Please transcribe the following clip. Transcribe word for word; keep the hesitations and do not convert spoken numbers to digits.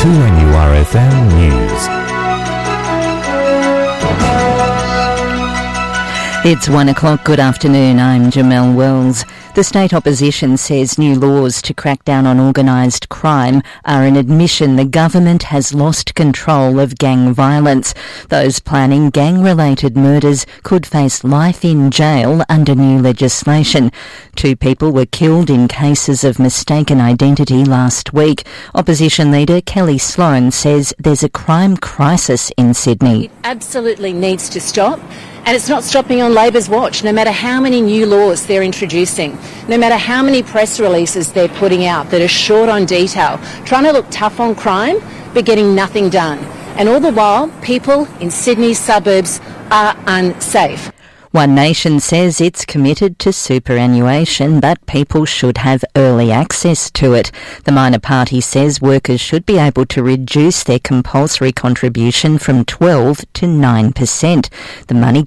two N U R F M News. It's one o'clock. Good afternoon. I'm Jamelle Wells. The state opposition says new laws to crack down on organised crime are an admission the government has lost control of gang violence. Those planning gang-related murders could face life in jail under new legislation. Two people were killed in cases of mistaken identity last week. Opposition leader Kelly Sloan says there's a crime crisis in Sydney. It absolutely needs to stop. And it's not stopping on Labor's watch, no matter how many new laws they're introducing, no matter how many press releases they're putting out that are short on detail, trying to look tough on crime, but getting nothing done. And all the while, people in Sydney's suburbs are unsafe. One Nation says it's committed to superannuation, but people should have early access to it. The minor party says workers should be able to reduce their compulsory contribution from twelve to nine percent. The money